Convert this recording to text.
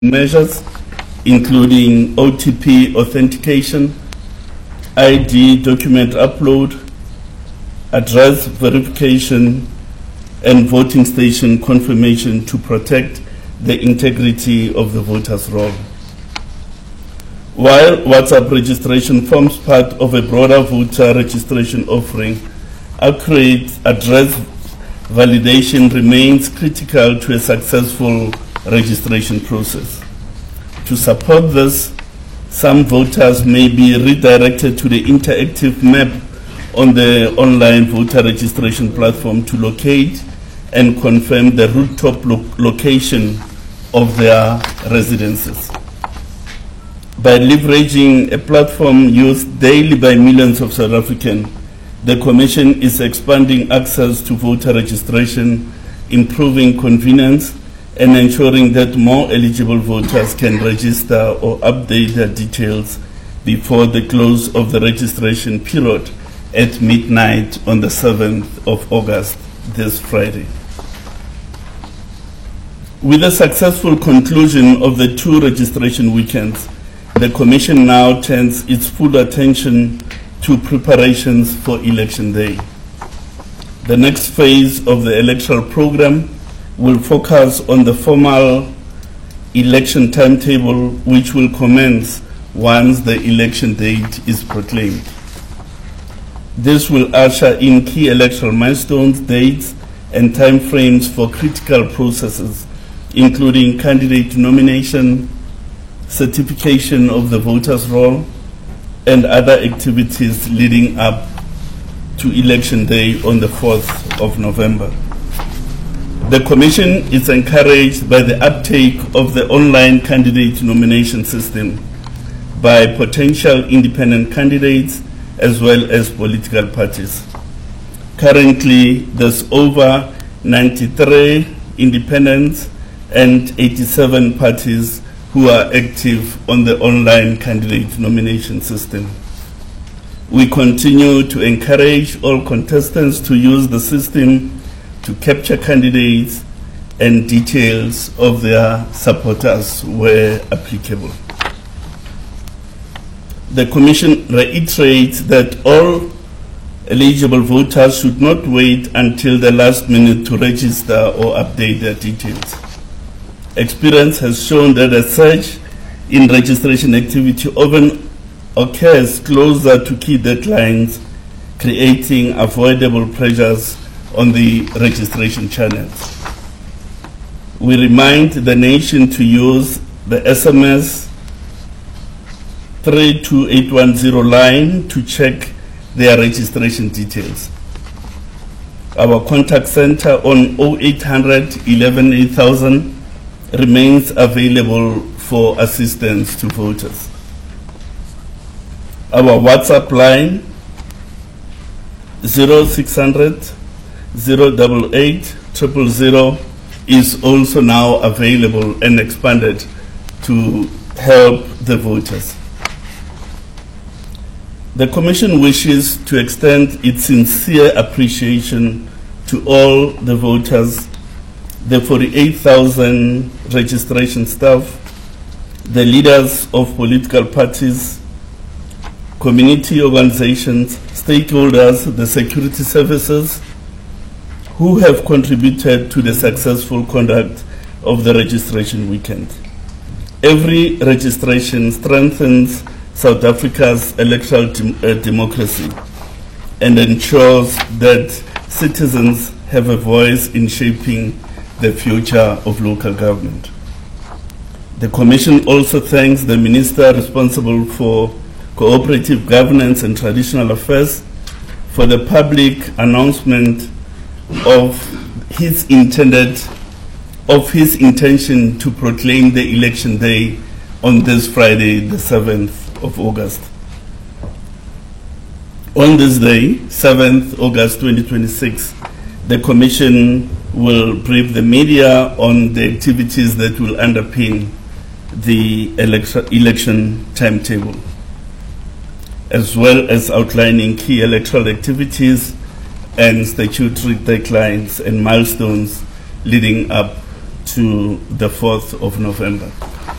measures, including OTP authentication, ID document upload, address verification, and voting station confirmation to protect the integrity of the voters' roll. While WhatsApp registration forms part of a broader voter registration offering, accurate address validation remains critical to a successful registration process. To support this, some voters may be redirected to the interactive map on the online voter registration platform to locate and confirm the rooftop location of their residences. By leveraging a platform used daily by millions of South Africans, the Commission is expanding access to voter registration, improving convenience, and ensuring that more eligible voters can register or update their details before the close of the registration period at midnight on the 7th of August, this Friday. With the successful conclusion of the 2 registration weekends, the Commission now turns its full attention to preparations for Election Day. The next phase of the electoral program will focus on the formal election timetable, which will commence once the election date is proclaimed. This will usher in key electoral milestones, dates, and timeframes for critical processes, including candidate nomination, certification of the voters' roll, and other activities leading up to Election Day on the 4th of November. The Commission is encouraged by the uptake of the online candidate nomination system by potential independent candidates as well as political parties. Currently, there's over 93 independents and 87 parties who are active on the online candidate nomination system. We continue to encourage all contestants to use the system to capture candidates and details of their supporters where applicable. The Commission reiterates that all eligible voters should not wait until the last minute to register or update their details. Experience has shown that a surge in registration activity often occurs closer to key deadlines, creating avoidable pressures on the registration channels. We remind the nation to use the SMS 32810 line to check their registration details. Our contact center on 0800 11 8000 remains available for assistance to voters. Our WhatsApp line 0600 088 000 is also now available and expanded to help the voters. The Commission wishes to extend its sincere appreciation to all the voters, the 48,000 registration staff, the leaders of political parties, community organizations, stakeholders, the security services, who have contributed to the successful conduct of the registration weekend. Every registration strengthens South Africa's electoral democracy and ensures that citizens have a voice in shaping the future of local government. The Commission also thanks the Minister responsible for Cooperative Governance and Traditional Affairs for the public announcement of his intention to proclaim the election day on this Friday, the 7th of August. On this day, 7th August 2026, the Commission will brief the media on the activities that will underpin the election timetable, as well as outlining key electoral activities and statutory deadlines and milestones leading up to the 4th of November.